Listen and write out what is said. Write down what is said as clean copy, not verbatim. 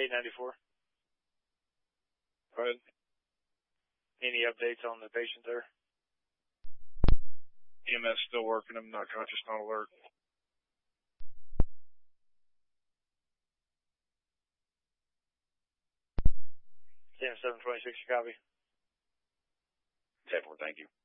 894. Go ahead. Any updates on the patient there? EMS still working him, not conscious, not alert. 726, copy. 10-4, thank you.